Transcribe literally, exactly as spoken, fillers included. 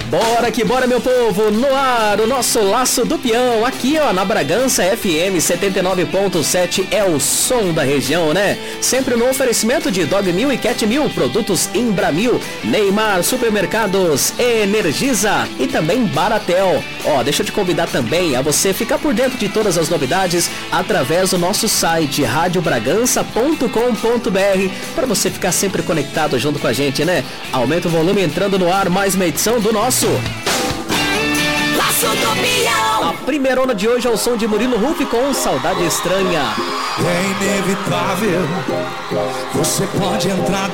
Bora que bora, meu povo, no ar o nosso Laço do Peão, aqui ó, na Bragança F M setenta e nove ponto sete, é o som da região, né? Sempre no oferecimento de Dog Mil e Cat Mil, produtos Imbramil, Neymar, Supermercados, Energisa e também Baratel. Ó, deixa eu te convidar também a você ficar por dentro de todas as novidades através do nosso site rádio bragança ponto com ponto b r, para você ficar sempre conectado junto com a gente, né? Aumenta o volume, entrando no ar mais uma edição do nosso Laço do Peão. A primeirona de hoje é o som de Murilo Huff com Saudade Estranha. É inevitável, você pode entrar